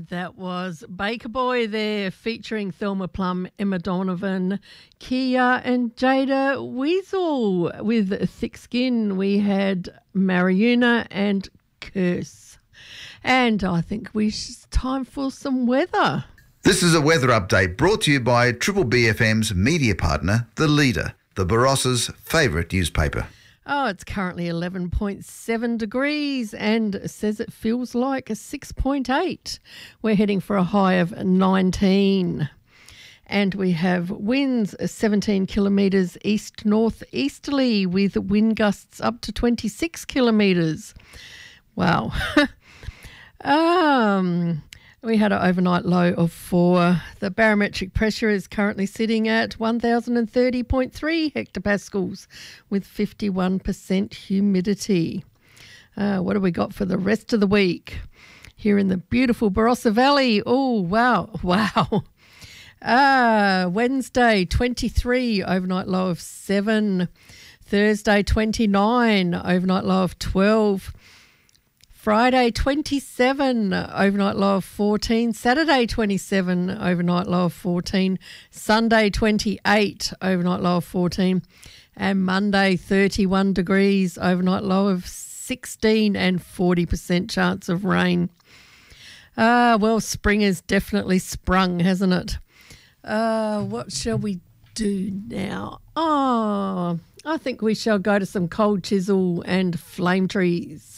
That was Baker Boy there, featuring Thelma Plum, Emma Donovan, Kia and Jada Weasel. With Thick Skin, we had Mariuna and Curse. And I think it's time for some weather. This is a weather update brought to you by Triple BFM's media partner, The Leader, the Barossa's favourite newspaper. Oh, it's currently 11.7 degrees and says it feels like a 6.8. We're heading for a high of 19. And we have winds 17 kilometres east-north-easterly with wind gusts up to 26 kilometres. Wow. We had an overnight low of 4. The barometric pressure is currently sitting at 1,030.3 hectopascals with 51% humidity. What have we got for the rest of the week? Here in the beautiful Barossa Valley. Oh, wow. Wednesday, 23, overnight low of 7. Thursday, 29, overnight low of 12. Friday, 27, overnight low of 14. Saturday, 27, overnight low of 14. Sunday, 28, overnight low of 14. And Monday, 31 degrees, overnight low of 16 and 40% chance of rain. Well, spring has definitely sprung, hasn't it? What shall we do now? I think we shall go to some Cold Chisel and Flame Tree